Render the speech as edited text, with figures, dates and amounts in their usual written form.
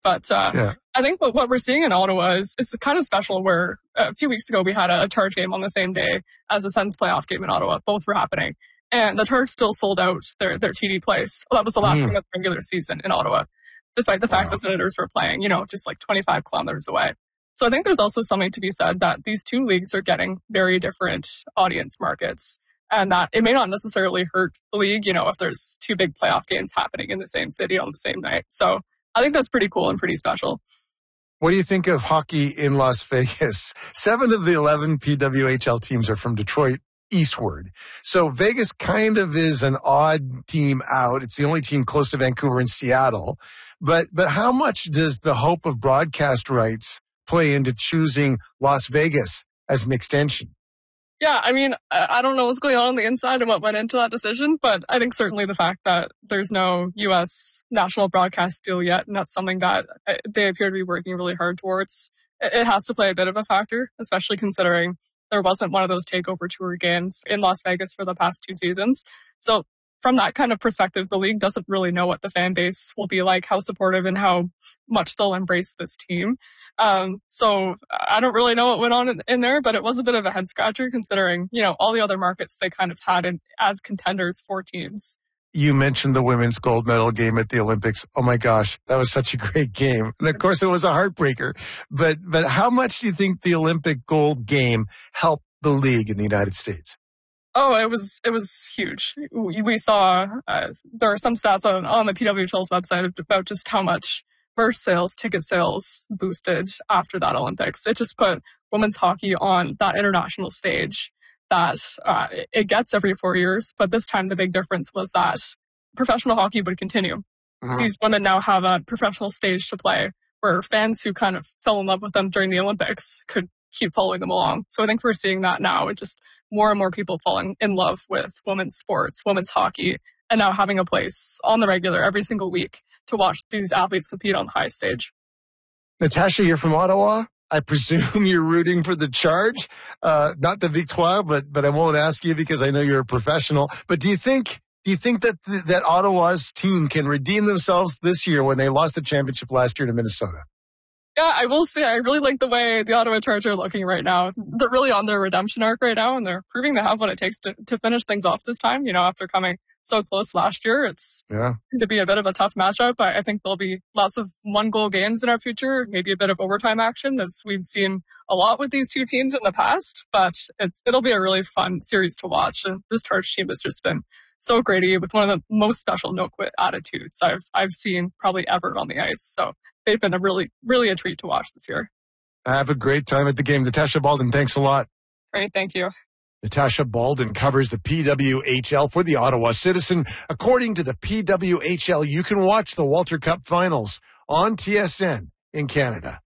But I think what we're seeing in Ottawa is kind of special, where a few weeks ago we had a Charge game on the same day as the Sens playoff game in Ottawa. Both were happening. And the Charge still sold out their TD Place. Well, that was the last game of the regular season in Ottawa, despite the fact the Senators were playing, just like 25 kilometers away. So I think there's also something to be said that these two leagues are getting very different audience markets, and that it may not necessarily hurt the league, if there's two big playoff games happening in the same city on the same night. So I think that's pretty cool and pretty special. What do you think of hockey in Las Vegas? 7 of the 11 PWHL teams are from Detroit eastward. So Vegas kind of is an odd team out. It's the only team close to Vancouver and Seattle. But how much does the hope of broadcast rights play into choosing Las Vegas as an extension? Yeah, I mean, I don't know what's going on the inside and what went into that decision, but I think certainly the fact that there's no U.S. national broadcast deal yet, and that's something that they appear to be working really hard towards, it has to play a bit of a factor, especially considering there wasn't one of those takeover tour games in Las Vegas for the past 2 seasons. So from that kind of perspective, the league doesn't really know what the fan base will be like, how supportive and how much they'll embrace this team. So I don't really know what went on in there, but it was a bit of a head scratcher considering, all the other markets they kind of had as contenders for teams. You mentioned the women's gold medal game at the Olympics. Oh my gosh, that was such a great game. And of course it was a heartbreaker. But how much do you think the Olympic gold game helped the league in the United States? Oh, it was huge. We saw, there are some stats on the PWHL's website about just how much merch sales, ticket sales boosted after that Olympics. It just put women's hockey on that international stage that it gets every 4 years. But this time the big difference was that professional hockey would continue. These women now have a professional stage to play where fans who kind of fell in love with them during the Olympics could keep following them along. So I think we're seeing that now, and just more and more people falling in love with women's sports, women's hockey, and now having a place on the regular every single week to watch these athletes compete on the high stage. Natasha, you're from Ottawa. I presume you're rooting for the Charge, not the Victoire, but I won't ask you because I know you're a professional. But do you think that Ottawa's team can redeem themselves this year when they lost the championship last year to Minnesota? Yeah, I will say I really like the way the Ottawa Charge are looking right now. They're really on their redemption arc right now, and they're proving they have what it takes to finish things off this time. After coming so close last year, it's going to be a bit of a tough matchup. I think there'll be lots of 1-goal games in our future, maybe a bit of overtime action, as we've seen a lot with these two teams in the past. But it'll be a really fun series to watch. And this Charge team has just been so gritty with one of the most special no-quit attitudes I've seen probably ever on the ice. So they've been a really, really a treat to watch this year. Have a great time at the game. Natasha Baldin, thanks a lot. Great, thank you. Natasha Baldin covers the PWHL for the Ottawa Citizen. According to the PWHL, you can watch the Walter Cup Finals on TSN in Canada.